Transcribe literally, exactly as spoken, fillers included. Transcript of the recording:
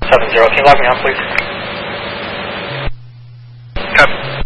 seven zero. Can you log me on, please? Copy.